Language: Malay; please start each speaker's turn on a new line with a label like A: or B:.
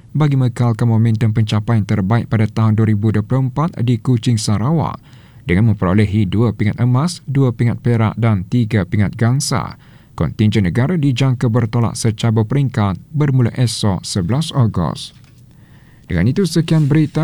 A: bagi mekalkan momentum pencapaian terbaik pada tahun 2024 di Kuching Sarawak dengan memperolehi 2 pingat emas, 2 pingat perak dan 3 pingat gangsa. Kontingen negara dijangka bertolak secabur peringkat bermula esok 11 Ogos. Dengan itu sekian berita